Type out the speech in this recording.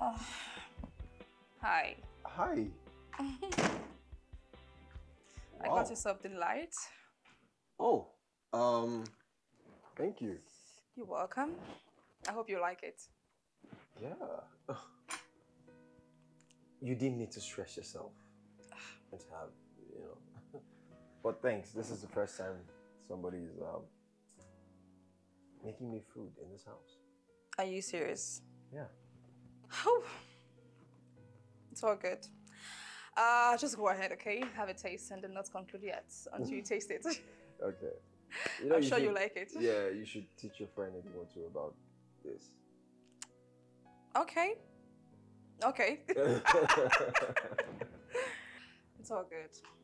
Hi. Hi. I got you something light. Oh, thank you. You're welcome. I hope you like it. Yeah. You didn't need to stress yourself and to have, you know. But thanks. This is the first time somebody's making me food in this house. Are you serious? Yeah. Oh, it's all good. Just go ahead, okay? Have a taste and then not conclude yet until you taste it. Okay. I'm sure you like it. Yeah, you should teach your friend if you want to about this. Okay. Okay. It's all good.